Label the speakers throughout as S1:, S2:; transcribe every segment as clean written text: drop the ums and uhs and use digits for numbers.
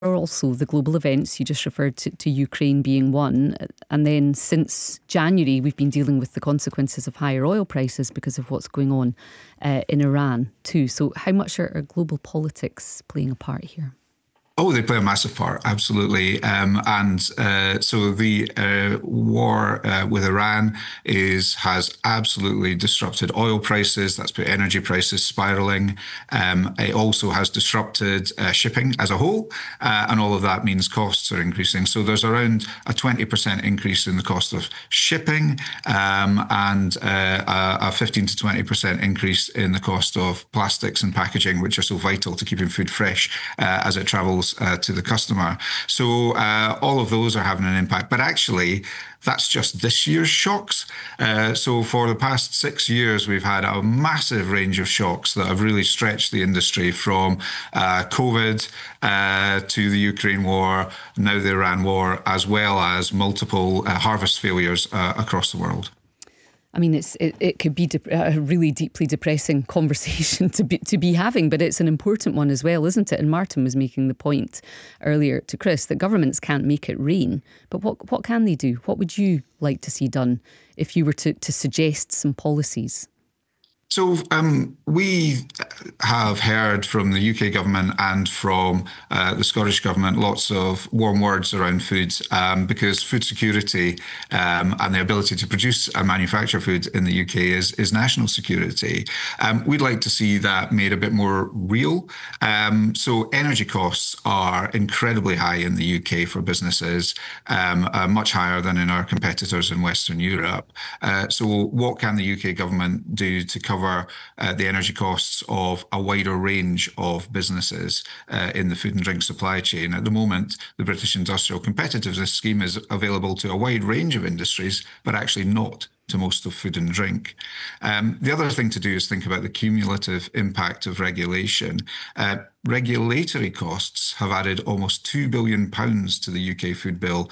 S1: also the global events. You just referred to Ukraine being one. And then since January, we've been dealing with the consequences of higher oil prices because of what's going on in Iran too. So how much are global politics playing a part here?
S2: Oh, they play a massive part, absolutely. So the war with Iran has absolutely disrupted oil prices. That's put energy prices spiraling. It also has disrupted shipping as a whole, and all of that means costs are increasing. So there's around a 20% increase in the cost of shipping, and a 15 to 20% increase in the cost of plastics and packaging, which are so vital to keeping food fresh as it travels to the customer. So all of those are having an impact. But actually, that's just this year's shocks. So for the past 6 years, we've had a massive range of shocks that have really stretched the industry, from COVID to the Ukraine war, now the Iran war, as well as multiple harvest failures across the world.
S1: I mean, it could be a really deeply depressing conversation to be having, but it's an important one as well, isn't it? And Martin was making the point earlier to Chris that governments can't make it rain, but what can they do? What would you like to see done if you were to suggest some policies?
S2: So we have heard from the UK government and from the Scottish government lots of warm words around food, because food security and the ability to produce and manufacture food in the UK is national security. We'd like to see that made a bit more real. So energy costs are incredibly high in the UK for businesses, much higher than in our competitors in Western Europe. So what can the UK government do to cover the energy costs of a wider range of businesses in the food and drink supply chain? At the moment, the British Industrial Competitiveness Scheme is available to a wide range of industries, but actually not to most of food and drink. The other thing to do is think about the cumulative impact of regulation. Regulatory costs have added almost £2 billion to the UK food bill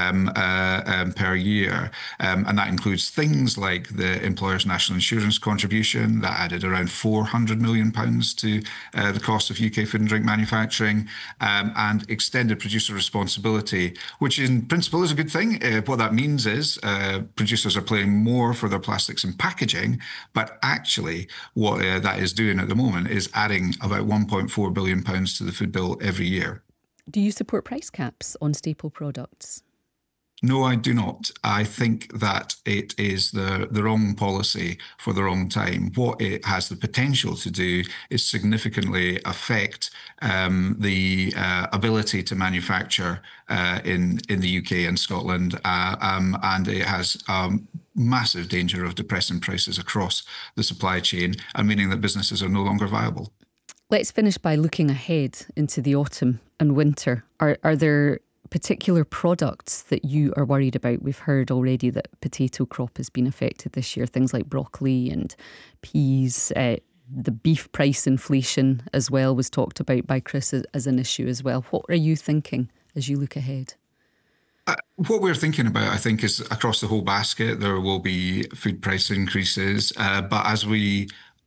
S2: per year. And that includes things like the employer's national insurance contribution that added around £400 million to the cost of UK food and drink manufacturing, and extended producer responsibility, which in principle is a good thing. What that means is producers are paying more for their plastics and packaging, but actually what that is doing at the moment is adding about £1.4 billion to the food bill every year.
S1: Do you support price caps on staple products?
S2: No, I do not. I think that it is the wrong policy for the wrong time. What it has the potential to do is significantly affect the ability to manufacture in the UK and Scotland, and it has massive danger of depressing prices across the supply chain, and meaning that businesses are no longer viable.
S1: Let's finish by looking ahead into the autumn and winter. Are there particular products that you are worried about? We've heard already that potato crop has been affected this year, things like broccoli and peas. The beef price inflation as well was talked about by Chris as an issue as well. What are you thinking as you look ahead?
S2: What we're thinking about, I think, is across the whole basket, there will be food price increases. But as we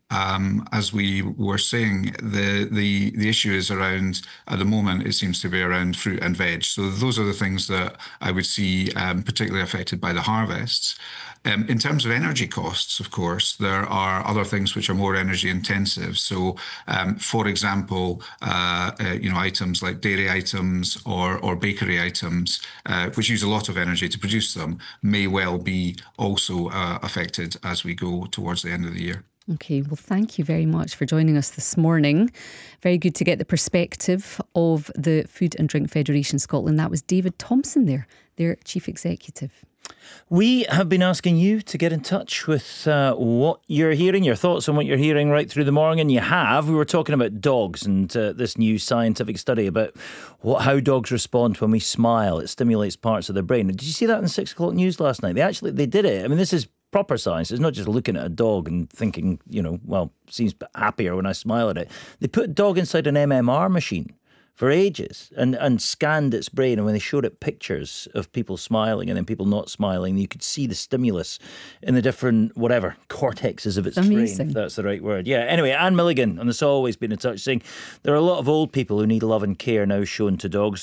S2: were saying, the issue is around, at the moment, it seems to be around fruit and veg. So those are the things that I would see particularly affected by the harvests. In terms of energy costs, of course, there are other things which are more energy intensive. So, for example, items like dairy items or bakery items, which use a lot of energy to produce them, may well be also affected as we go towards the end of the year.
S1: Okay, well, thank you very much for joining us this morning. Very good to get the perspective of the Food and Drink Federation Scotland. That was David Thompson there, their Chief Executive.
S3: We have been asking you to get in touch with what you're hearing, your thoughts on what you're hearing right through the morning, and you have. We were talking about dogs and this new scientific study about how dogs respond when we smile. It stimulates parts of their brain. Did you see that in 6 o'clock news last night? They did it. I mean, this is proper science. It's not just looking at a dog and thinking, seems happier when I smile at it. They put a dog inside an MMR machine for ages and scanned its brain. And when they showed it pictures of people smiling and then people not smiling, you could see the stimulus in the different, cortexes of its brain, if that's the right word. Yeah, anyway, Anne Milligan on This Always been in touch saying there are a lot of old people who need love and care now shown to dogs.